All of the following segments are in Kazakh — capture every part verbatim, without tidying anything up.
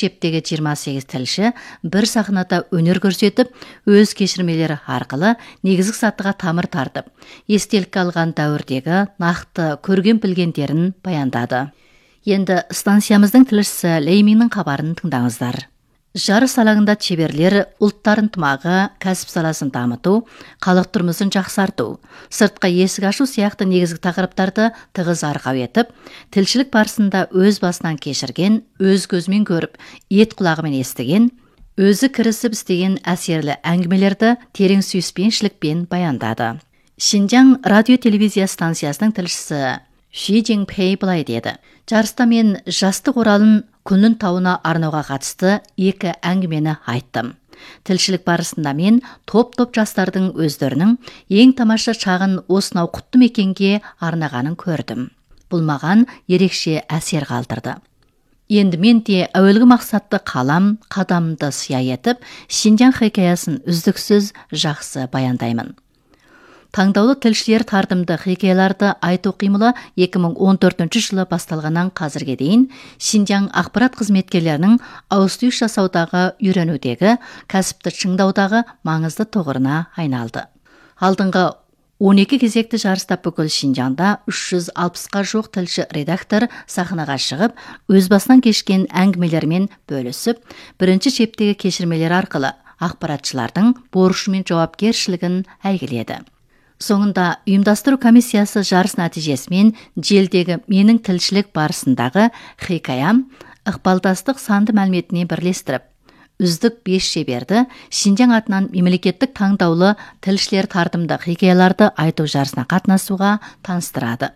шептегі жиырма сегіз тілші бір сахнада өнер көрсетіп, өз кешірмелері арқылы негізгі сатыға тамыр тартып, естелікке алған дәуірдегі нақты көрген білгендерін баяндады. Енді станциямыздың тілшісі Лейминнің хабарын тыңдаңыздар. Жарыс алаңында шеберлер ұлттар ынтымағы, кәсіп саласын дамыту, халық тұрмысын жақсарту, сыртқа есік ашу сияқты негізгі тақырыптарды тығыз арқау етіп, тілшілік барысында өз басынан кешірген, өз көзімен көріп, ет құлағымен естіген, өзі кірісіп істеген әсерлі әңгімелерді терең сүйіспеншілікпен баяндады. Шинжаң радио-телевизия станциясының тілшісі Ши Жиңпей былай деді. Жарыста мен жастық оралын Күннің тауына арнауға қатысты екі әңгімені айттым. Тілшілік барысында мен топ-топ жастардың өздерінің ең тамаша шағын осынау құтты мекенге арнағанын көрдім. Бұл маған ерекше әсер қалдырды. Енді мен де әуелгі мақсатты қалам, қадамды сия етіп, Шинжаң хикаясын үздіксіз жақсы баяндаймын. Таңдаулы тілшілер тартымды хикаяларды айту қимылы екі мың он төртінші жылы басталғаннан қазірге дейін Шинжаң ақпарат қызметкерлерінің ауыс-түйіс жасаудағы үйренудегі, кәсіпті шыңдаудағы маңызды тұғырына айналды. Алдыңғы он екі кезекті жарыста бүкіл Шинжаңда үш жүз алпысқа жуық тілші редактор сахнаға шығып, өз басынан кешкен әңгімелермен бөлісіп, бірінші шептегі кешірмелер арқылы ақпаратшылардың борышы мен жауапкершілігін әйгіледі. Соңында ұйымдастыру комиссиясы жарыс нәтижесімен желдегі менің тілшілік барысындағы хикаям ықпалдастық санды мәліметіне бірлестіріп, үздік бес шеберді Шинжаң атынан мемлекеттік таңдаулы тілшілер тартымды хикаяларды айту жарысына қатынасуға таныстырады.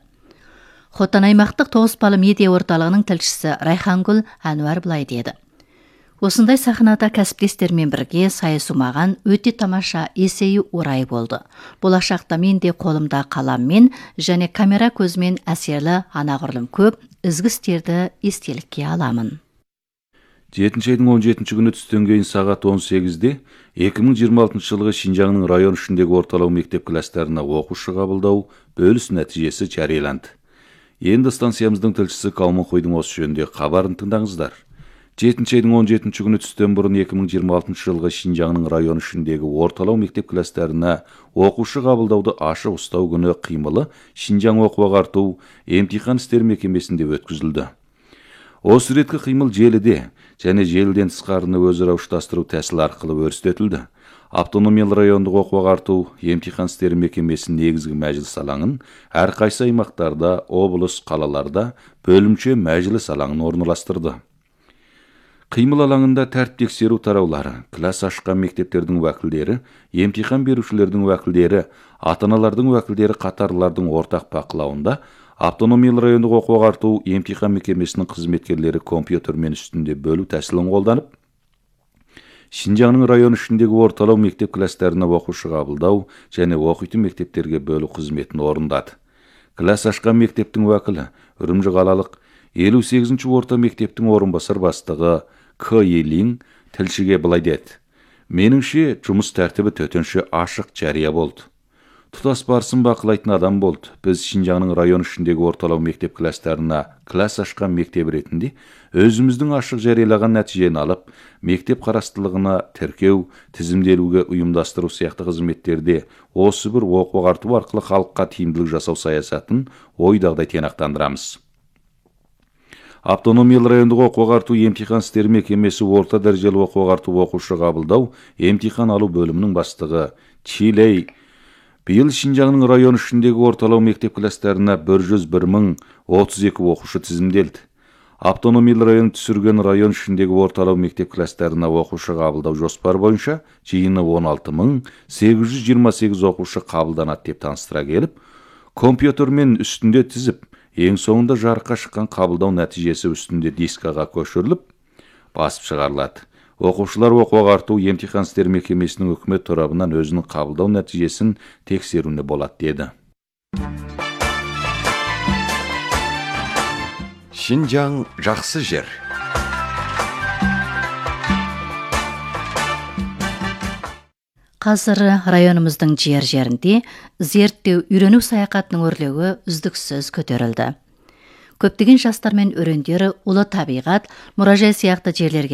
Хотан аймақтық тоғызбалы медиа орталығының тілшісі Райхангүл Әнуар былай деді. Осындай сахнада кәсіптестермен бірге сайысу маған өте тамаша есею орай болды. Болашақта мен де қолымда қаламмен және камера көзімен әсерлі анағұрлым көп ізгі істерді естелікке аламын. жетінші айдың он жетінші күні түстен кейін сағат он сегізде екі мың жиырма алтыншы жылғы Шинжаңның район ішіндегі орталау мектеп кластарына оқушы қабылдау бөліс нәтижесі жарияланды. Енді станциямыздың тілшісі Калмон Хойдың осы жөнінде хабарын тыңдаңыздар. жетінші айдың он жетінші күні түстен бұрын екі мың жиырма алтыншы жылғы Шинжаңның район ішіндегі орталау мектеп кластарына оқушы қабылдауды ашық ұстау күні қимылы Шинжаң оқу-ағарту емтихан істері мекемесінде өткізілді. Осы реткі қимыл желіде және желіден тысқарыны өзара ұштастыру тәсілі арқылы өрістетілді. Автономиялы райондық оқу-ағарту емтихан істері мекемесінің негізгі мәжіліс алаңын әрқайсы аймақтарда, облыс, қалаларда бөлімше мәжіліс алаңын орналастырды. Қимыл алаңында тәртіп тексеру тараулары, класс ашқан мектептердің уәкілдері, емтихан берушілердің уәкілдері, ата-аналардың уәкілдері қатарлардың ортақ бақылауында автономиялы райондық оқу-ағарту емтихан мекемесінің қызметкерлері компьютермен үстінде бөлу тәсілін қолданып, Шинжаңның район ішіндегі орталау мектеп кластарына оқушы қабылдау және оқитын мектептерге бөлу қызметін орындады. Класс ашқан мектептің уәкілі Үрімжі қалалық елу сегізінші орта мектептің орынбасар бастығы К. Елин тілшіге былай деді. Меніңше, жұмыс тәртібі төтенше ашық жария болды. Тұтас барысын бақылайтын адам болды. Біз Шинжаңның район ішіндегі орталау мектеп кластарына класс ашқан мектеп ретінде өзіміздің ашық жариялаған нәтижені алып, мектеп қарастылығына тіркеу, тізімделуге ұйымдастыру сияқты қызметтерде осы бір оқу-ағарту арқылы халыққа тиімділік жасау саясатын ойдағыдай тиянақтандырамыз. Автономиялы райондық оқу-ағарту емтихан істері мекемесі орта дәрежелі оқу-ағарту оқушы қабылдау емтихан алу бөлімінің бастығы Чилей биыл Шинжаңның район ішіндегі орталау мектеп кластарына бір жүз бір мың отыз екі оқушы тізімделді. Автономиялы район түсірген район ішіндегі орталау мектеп кластарына оқушы қабылдау жоспар бойынша жиыны он алты мың сегіз жүз жиырма сегіз оқушы қабылданады деп таныстыра келіп, компьютермен үстінде тізіп, ең соңында жарыққа шыққан қабылдау нәтижесі үстінде дискаға көшіріліп, басып шығарылады. Оқушылар оқу-ағарту емтихан істері мекемесінің үкімет торабынан өзінің қабылдау нәтижесін тексеруіне болады деді. Шинжаң жақсы жер. Қазір районымыздың жер-жерінде зерттеу үйрену саяхатының өрлеуі үздіксіз көтерілді. Көптеген жастар мен өрендер ұлы табиғат, мұражай сияқты жерлерге